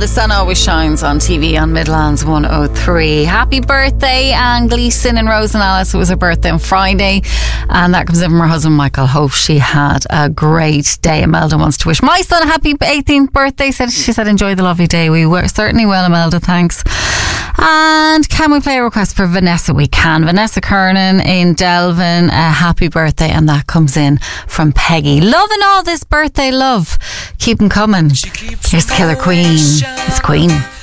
The sun always shines on TV on Midlands 103. Happy birthday, Anne Gleeson and Rose and Alice. It was her birthday on Friday, and that comes in from her husband Michael. Hope she had a great day. Imelda wants to wish my son a happy 18th birthday. She said enjoy the lovely day. We were certainly will, Imelda, thanks. And can we play a request for Vanessa? We can. Vanessa Kernan in Delvin, a happy birthday, and that comes in from Peggy. Loving all this birthday love. Keep them coming. Here's Killer Queen. It's Queen.